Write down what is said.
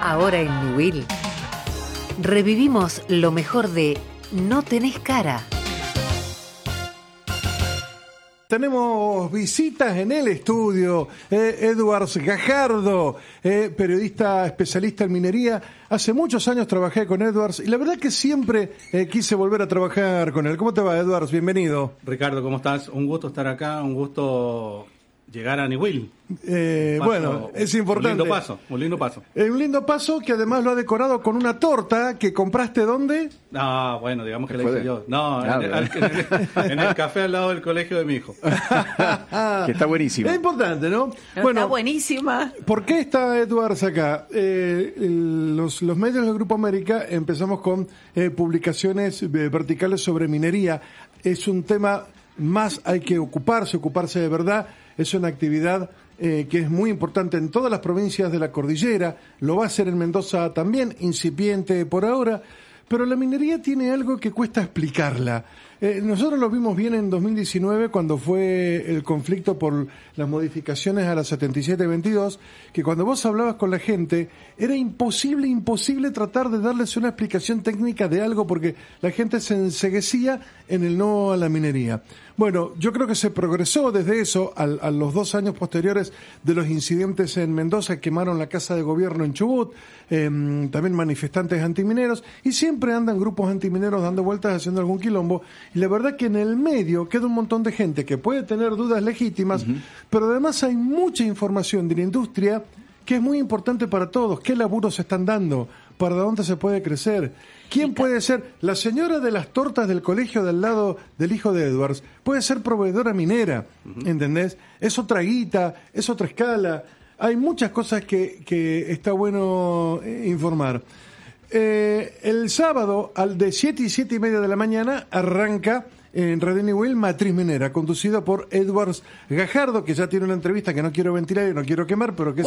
Ahora en Newell revivimos lo mejor de No tenés cara. Tenemos visitas en el estudio. Edwards Gajardo, periodista especialista en minería. Hace muchos años trabajé con Edwards y la verdad que siempre quise volver a trabajar con él. ¿Cómo te va, Edwards? Bienvenido. Ricardo, ¿cómo estás? Un gusto estar acá, un gusto llegar a Newell. Bueno, es importante. Un lindo paso. Un lindo paso que además lo ha decorado con una torta que compraste ¿dónde? No, bueno, digamos que la hice yo. No, en el café al lado del colegio de mi hijo. Que está buenísimo. Es importante, ¿no? Bueno, está buenísima. ¿Por qué está Edwards acá? Los medios del Grupo América empezamos con publicaciones verticales sobre minería. Es un tema más, hay que ocuparse de verdad. Es una actividad que es muy importante en todas las provincias de la cordillera, lo va a hacer en Mendoza también, incipiente por ahora, pero la minería tiene algo que cuesta explicarla. Nosotros lo vimos bien en 2019 cuando fue el conflicto por las modificaciones a la 7722, que cuando vos hablabas con la gente era imposible tratar de darles una explicación técnica de algo porque la gente se enceguecía en el no a la minería. Bueno, yo creo que se progresó desde eso a los 2 años posteriores de los incidentes en Mendoza, quemaron la casa de gobierno en Chubut, también manifestantes antimineros, y siempre andan grupos antimineros dando vueltas haciendo algún quilombo, y la verdad que en el medio queda un montón de gente que puede tener dudas legítimas, pero además hay mucha información de la industria que es muy importante para todos. ¿Qué laburos se están dando? ¿Para dónde se puede crecer? ¿Quién puede ser? La señora de las tortas del colegio del lado del hijo de Edwards puede ser proveedora minera, ¿entendés? Es otra guita, es otra escala. Hay muchas cosas que está bueno informar. El sábado, al de 7 y 7 y media de la mañana, arranca en Radio Newell Matriz Minera, conducido por Edwards Gajardo, que ya tiene una entrevista que no quiero ventilar y no quiero quemar, pero que